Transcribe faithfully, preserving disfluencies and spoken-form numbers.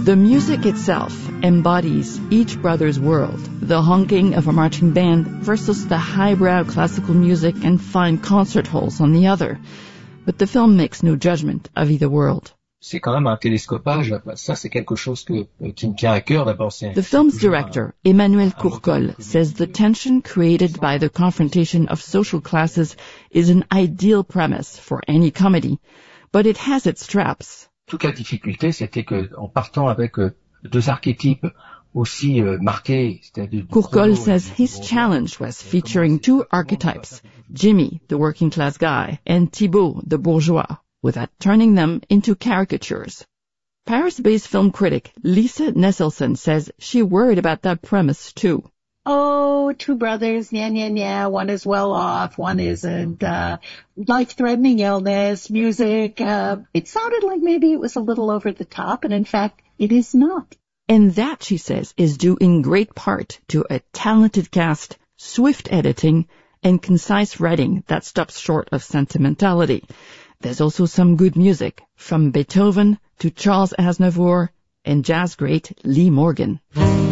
The music itself embodies each brother's world, the honking of a marching band versus the highbrow classical music and fine concert halls on the other. But the film makes no judgment of either world. C'est quand même un télescopage. Ça, c'est quelque chose que, qui me tient à cœur. D'abord, c'est... The film's director, Emmanuel Courcol, says the tension created by the confrontation of social classes is an ideal premise for any comedy, but it has its traps. Toute la difficulté, c'était que, en partant avec euh, deux archétypes aussi euh, marqués, c'est-à-dire... Courcol says his challenge was featuring two archetypes, Jimmy, the working-class guy, and Thibault, the bourgeois, without turning them into caricatures. Paris-based film critic Lisa Nesselson says she worried about that premise too. Oh, two brothers, yeah, yeah, yeah, one is well off, one isn't, uh, life-threatening illness, music, uh, it sounded like maybe it was a little over the top, and in fact, it is not. And that, she says, is due in great part to a talented cast, swift editing, and concise writing that stops short of sentimentality. There's also some good music, from Beethoven to Charles Aznavour and jazz great Lee Morgan.